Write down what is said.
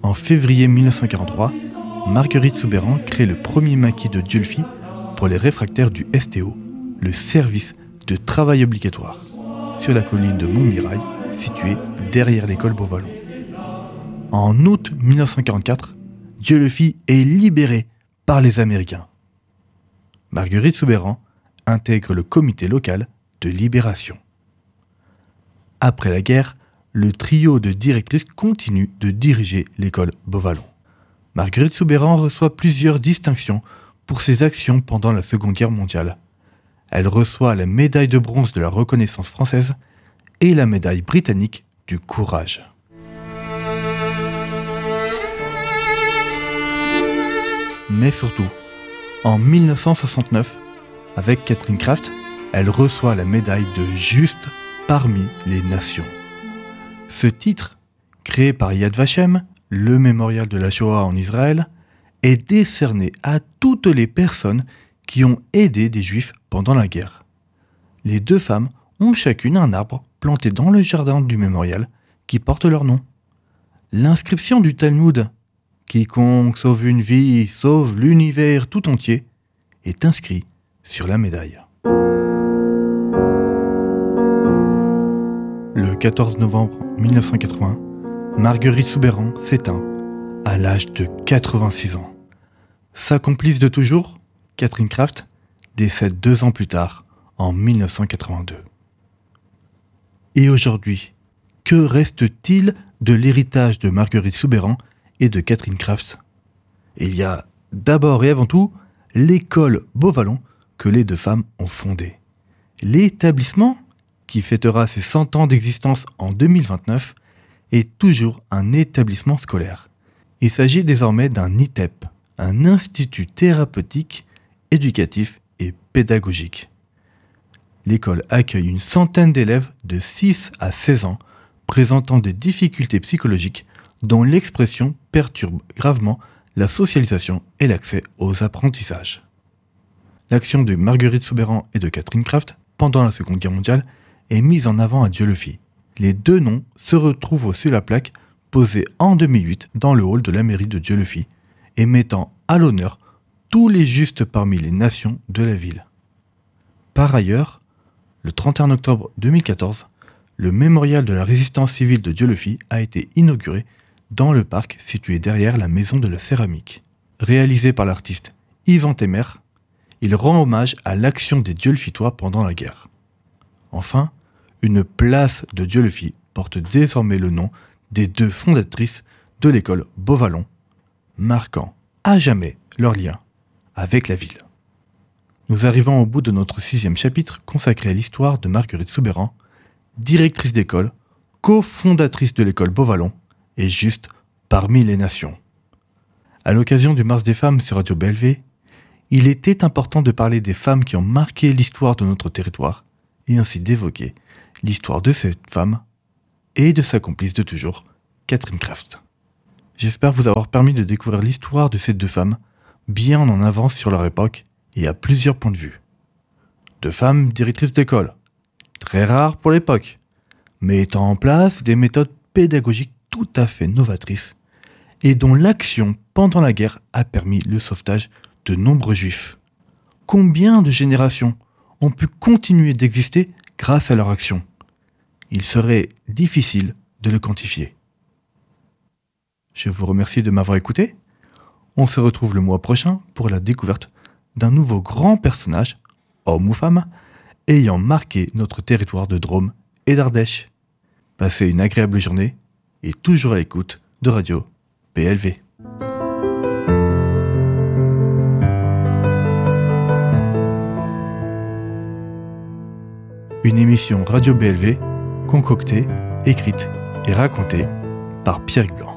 En février 1943, Marguerite Soubeyran crée le premier maquis de Dieulefit pour les réfractaires du STO, le service de travail obligatoire, sur la colline de Montmirail, située derrière l'école Beauvallon. En août 1944, Dieulefit est libéré par les Américains. Marguerite Soubeyran intègre le comité local de libération. Après la guerre, le trio de directrices continue de diriger l'école Beauvallon. Marguerite Soubeyran reçoit plusieurs distinctions pour ses actions pendant la Seconde Guerre mondiale. Elle reçoit la médaille de bronze de la reconnaissance française et la médaille britannique du courage. Mais surtout, en 1969, avec Catherine Kraft, elle reçoit la médaille de Juste parmi les nations. Ce titre, créé par Yad Vashem, le mémorial de la Shoah en Israël, est décerné à toutes les personnes qui ont aidé des Juifs pendant la guerre. Les deux femmes ont chacune un arbre planté dans le jardin du mémorial qui porte leur nom. L'inscription du Talmud « Quiconque sauve une vie, sauve l'univers tout entier » est inscrite sur la médaille. Le 14 novembre 1980, Marguerite Soubeyran s'éteint à l'âge de 86 ans. Sa complice de toujours, Catherine Kraft, décède 2 ans plus tard, en 1982. Et aujourd'hui, que reste-t-il de l'héritage de Marguerite Soubeyran et de Catherine Kraft ? Il y a d'abord et avant tout l'école Beauvallon que les deux femmes ont fondée. L'établissement, qui fêtera ses 100 ans d'existence en 2029, est toujours un établissement scolaire. Il s'agit désormais d'un ITEP, un institut thérapeutique, éducatif et pédagogique. L'école accueille une centaine d'élèves de 6 à 16 ans présentant des difficultés psychologiques dont l'expression perturbe gravement la socialisation et l'accès aux apprentissages. L'action de Marguerite Soubeyran et de Catherine Kraft pendant la Seconde Guerre mondiale est mise en avant à Dieulefit. Les deux noms se retrouvent sur la plaque posée en 2008 dans le hall de la mairie de Dieulefit et mettant à l'honneur tous les justes parmi les nations de la ville. Par ailleurs, le 31 octobre 2014, le mémorial de la résistance civile de Dieulefit a été inauguré dans le parc situé derrière la maison de la céramique. Réalisé par l'artiste Yvan Temer, il rend hommage à l'action des Dieulefitois pendant la guerre. Enfin, une place de Dieulefit porte désormais le nom des 2 fondatrices de l'école Beauvallon, marquant à jamais leur lien avec la ville. Nous arrivons au bout de notre 6e chapitre consacré à l'histoire de Marguerite Soubeyran, directrice d'école, cofondatrice de l'école Beauvallon et juste parmi les nations. À l'occasion du Mars des femmes sur Radio BLV, il était important de parler des femmes qui ont marqué l'histoire de notre territoire et ainsi d'évoquer l'histoire de cette femme et de sa complice de toujours, Catherine Kraft. J'espère vous avoir permis de découvrir l'histoire de ces 2 femmes, bien en avance sur leur époque et à plusieurs points de vue. 2 femmes directrices d'école, très rares pour l'époque, mettant en place des méthodes pédagogiques tout à fait novatrices et dont l'action pendant la guerre a permis le sauvetage de nombreux juifs. Combien de générations ont pu continuer d'exister grâce à leur action ? Il serait difficile de le quantifier. Je vous remercie de m'avoir écouté. On se retrouve le mois prochain pour la découverte d'un nouveau grand personnage, homme ou femme, ayant marqué notre territoire de Drôme et d'Ardèche. Passez une agréable journée et toujours à l'écoute de Radio BLV. Une émission Radio BLV concoctée, écrite et racontée par Pierre Blanc.